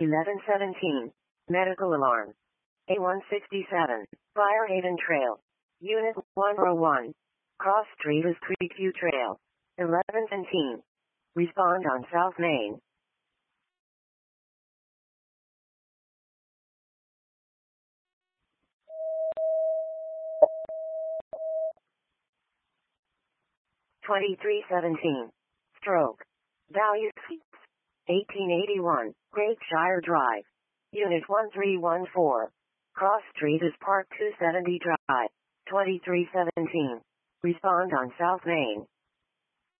1117. Medical alarm. A167. Firehaven Trail. Unit 101. Cross Street is Creekview Trail. 1117. Respond on South Main. (2317). Stroke. Value 1881. Greatshire Drive. Unit 1314. Cross Street is Park 270 Drive. 2317. Respond on South Main.